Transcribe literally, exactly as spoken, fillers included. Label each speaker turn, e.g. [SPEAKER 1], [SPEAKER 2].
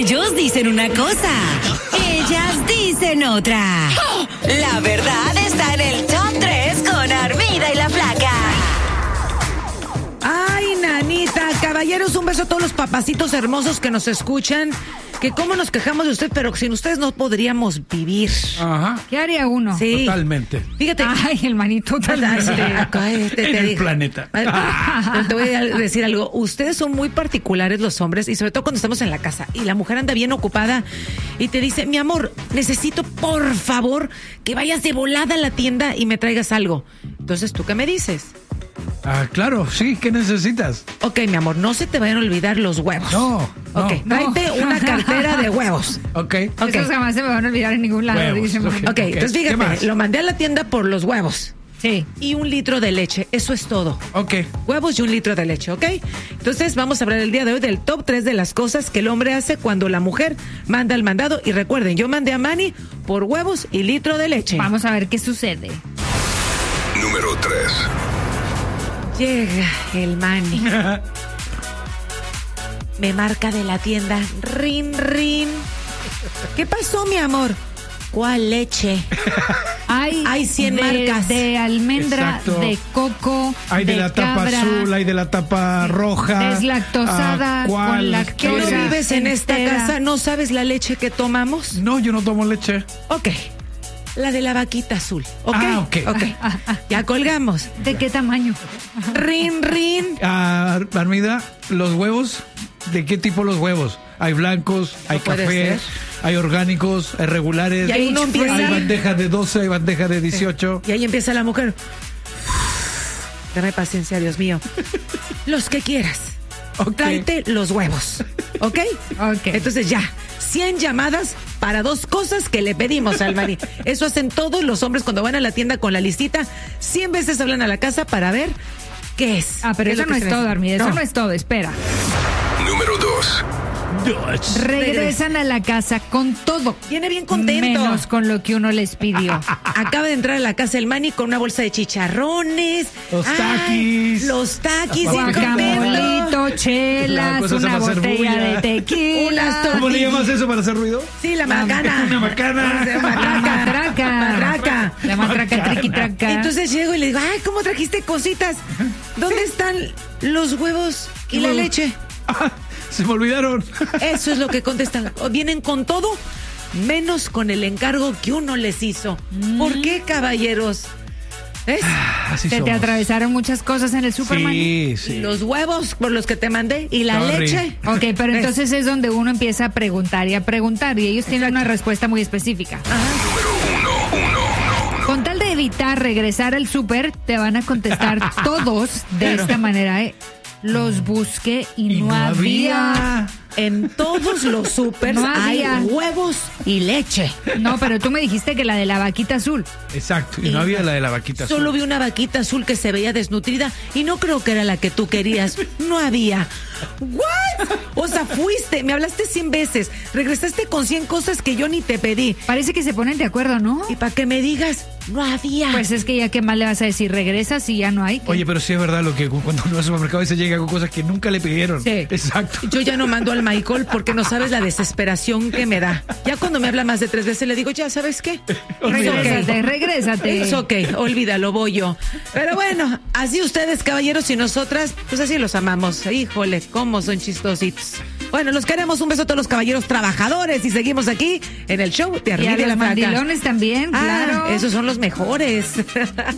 [SPEAKER 1] Ellos dicen una cosa, ellas dicen otra. La verdad está en el top tres con Armida y la Flaca.
[SPEAKER 2] Ay, nanita, caballeros, un beso a todos los papacitos hermosos que nos escuchan. Que cómo nos quejamos de usted, pero sin ustedes no podríamos vivir.
[SPEAKER 3] Ajá.
[SPEAKER 4] ¿Qué haría uno?
[SPEAKER 2] Sí.
[SPEAKER 3] Totalmente.
[SPEAKER 2] Fíjate.
[SPEAKER 4] Ay, el manito totalmente.
[SPEAKER 2] Ay, te,
[SPEAKER 3] En
[SPEAKER 2] te
[SPEAKER 3] el
[SPEAKER 2] digo.
[SPEAKER 3] planeta.
[SPEAKER 2] Ay, te voy a decir algo. Ustedes son muy particulares los hombres y sobre todo cuando estamos en la casa y la mujer anda bien ocupada y te dice, mi amor, necesito por favor que vayas de volada a la tienda y me traigas algo. Entonces, ¿tú qué me dices?
[SPEAKER 3] Ah, claro, sí, ¿qué necesitas?
[SPEAKER 2] Ok, mi amor, no se te vayan a olvidar los huevos.
[SPEAKER 3] No, no.
[SPEAKER 2] Ok, tráete una cartera de huevos.
[SPEAKER 3] Ok.
[SPEAKER 2] Ok.
[SPEAKER 4] Esos jamás se me van a olvidar en ningún lado,
[SPEAKER 3] Huevos,
[SPEAKER 4] dice
[SPEAKER 3] ok.
[SPEAKER 4] mamá.
[SPEAKER 2] Ok, entonces
[SPEAKER 3] ¿Qué
[SPEAKER 2] fíjate,
[SPEAKER 3] más?
[SPEAKER 2] lo mandé a la tienda por los huevos
[SPEAKER 4] Sí.
[SPEAKER 2] y un litro de leche. Eso es todo.
[SPEAKER 3] Ok.
[SPEAKER 2] Huevos y un litro de leche, ¿ok? Entonces vamos a hablar el día de hoy del top tres de las cosas que el hombre hace cuando la mujer manda el mandado. Y recuerden, yo mandé a Manny por huevos y litro de leche.
[SPEAKER 4] Vamos a ver qué sucede.
[SPEAKER 5] Número tres.
[SPEAKER 2] Llega el Manny. Me marca de la tienda. Rin, rin. ¿Qué pasó, mi amor? ¿Cuál leche?
[SPEAKER 4] Hay,
[SPEAKER 2] Hay cien
[SPEAKER 4] de,
[SPEAKER 2] marcas.
[SPEAKER 4] de almendra,
[SPEAKER 3] Exacto.
[SPEAKER 4] de coco,
[SPEAKER 3] Hay de, la tapa
[SPEAKER 4] cabra,
[SPEAKER 3] azul, hay de la tapa roja.
[SPEAKER 4] deslactosada,
[SPEAKER 3] Ah, ¿cuál?
[SPEAKER 4] con
[SPEAKER 2] ¿Tú
[SPEAKER 4] lactosa.
[SPEAKER 2] no vives en esta
[SPEAKER 4] entera.
[SPEAKER 2] casa? ¿No sabes la leche que tomamos?
[SPEAKER 3] No, yo no tomo leche.
[SPEAKER 2] Ok. La de la vaquita azul. ¿Ok?
[SPEAKER 3] Ah, ok.
[SPEAKER 2] Ya colgamos.
[SPEAKER 4] ¿De qué tamaño?
[SPEAKER 2] Rin, rin.
[SPEAKER 3] Ah, Armida, los huevos, ¿de qué tipo los huevos? Hay blancos, hay
[SPEAKER 2] puede
[SPEAKER 3] café,
[SPEAKER 2] ser.
[SPEAKER 3] hay orgánicos, hay regulares,
[SPEAKER 2] Y ahí uno empieza-
[SPEAKER 3] hay bandeja de doce, hay bandeja de dieciocho.
[SPEAKER 2] Y ahí empieza la mujer. Dame paciencia, Dios mío. Los que quieras.
[SPEAKER 3] Ok.
[SPEAKER 2] Tráete los huevos. ¿Ok?
[SPEAKER 4] Ok.
[SPEAKER 2] Entonces ya. cien llamadas para dos cosas que le pedimos al Manny. Eso hacen todos los hombres cuando van a la tienda con la listita. cien veces hablan a la casa para ver qué es.
[SPEAKER 4] Ah, pero
[SPEAKER 2] ¿Qué
[SPEAKER 4] eso
[SPEAKER 2] lo
[SPEAKER 4] no
[SPEAKER 2] que
[SPEAKER 4] es
[SPEAKER 2] se
[SPEAKER 4] todo,
[SPEAKER 2] necesita?
[SPEAKER 4] Armida. Eso
[SPEAKER 2] No.
[SPEAKER 4] no es todo. Espera.
[SPEAKER 5] Número dos.
[SPEAKER 4] Regresan a la casa con todo.
[SPEAKER 2] Viene bien contento.
[SPEAKER 4] Menos con lo que uno les pidió.
[SPEAKER 2] Acaba de entrar a la casa el Manny con una bolsa de chicharrones.
[SPEAKER 3] Los
[SPEAKER 2] Ay,
[SPEAKER 3] taquis.
[SPEAKER 2] los taquis. bien contento.
[SPEAKER 4] Guacamolito,
[SPEAKER 3] La
[SPEAKER 4] chelas,
[SPEAKER 3] cosa es
[SPEAKER 4] una
[SPEAKER 3] hacer
[SPEAKER 4] botella
[SPEAKER 3] bulla.
[SPEAKER 4] de tequila.
[SPEAKER 2] Unas
[SPEAKER 3] ¿Cómo le llamas eso para hacer ruido?
[SPEAKER 2] Sí, la macana.
[SPEAKER 3] Una macana.
[SPEAKER 2] La
[SPEAKER 4] La
[SPEAKER 2] matraca.
[SPEAKER 4] matraca.
[SPEAKER 2] Matraca.
[SPEAKER 4] La matraca, triqui, traca.
[SPEAKER 2] Entonces llego y le digo, ay, ¿cómo trajiste cositas? ¿Dónde están los huevos y la
[SPEAKER 3] huevos?
[SPEAKER 2] leche?
[SPEAKER 3] Ah, se me olvidaron.
[SPEAKER 2] Eso es lo que contestan. Vienen con todo, menos con el encargo que uno les hizo. ¿Por qué, caballeros? ¿Ves?
[SPEAKER 3] Así
[SPEAKER 4] Se te
[SPEAKER 3] somos.
[SPEAKER 4] atravesaron muchas cosas en el Superman.
[SPEAKER 3] Sí, sí.
[SPEAKER 2] Los huevos por los que te mandé y la
[SPEAKER 3] Sorry.
[SPEAKER 2] leche.
[SPEAKER 4] Ok, pero
[SPEAKER 2] ¿Ves?
[SPEAKER 4] entonces es donde uno empieza a preguntar y a preguntar y ellos tienen una respuesta muy específica.
[SPEAKER 5] Número uno, uno, uno.
[SPEAKER 4] Con tal de evitar regresar al súper, te van a contestar todos de esta manera, ¿eh? Los busqué y,
[SPEAKER 3] Y
[SPEAKER 4] no, había.
[SPEAKER 2] En todos los supers
[SPEAKER 4] No
[SPEAKER 2] hay
[SPEAKER 4] había.
[SPEAKER 2] huevos y leche.
[SPEAKER 4] No, pero tú me dijiste que la de la vaquita azul.
[SPEAKER 3] Exacto. Y no había la de la vaquita
[SPEAKER 2] Solo
[SPEAKER 3] azul.
[SPEAKER 2] vi una vaquita azul que se veía desnutrida y no creo que era la que tú querías. No había. ¿What? O sea, fuiste, me hablaste cien veces, regresaste con cien cosas que yo ni te pedí.
[SPEAKER 4] Parece que se ponen de acuerdo, ¿no?
[SPEAKER 2] Y para que me digas, no había.
[SPEAKER 4] Pues es que ya qué más le vas a decir, regresas y ya no hay.
[SPEAKER 3] Oye, pero sí es verdad lo que cuando uno va al supermercado y se llega con cosas que nunca le pidieron.
[SPEAKER 4] Sí.
[SPEAKER 3] Exacto.
[SPEAKER 2] Yo ya no mando al Michael porque no sabes la desesperación que me da. Ya cuando me habla más de tres veces le digo, ya, ¿sabes qué?
[SPEAKER 4] Regrésate, regrésate.
[SPEAKER 2] Es ok, olvídalo, voy yo. Pero bueno, así ustedes, caballeros, y nosotras, pues así los amamos. Híjole, cómo son chistositos. Bueno, los queremos. Un beso a todos los caballeros trabajadores y seguimos aquí en el show de
[SPEAKER 4] Y
[SPEAKER 2] Arriba
[SPEAKER 4] a
[SPEAKER 2] y la
[SPEAKER 4] los
[SPEAKER 2] Flaca.
[SPEAKER 4] mandilones también,
[SPEAKER 2] Ah,
[SPEAKER 4] claro.
[SPEAKER 2] esos son los mejores.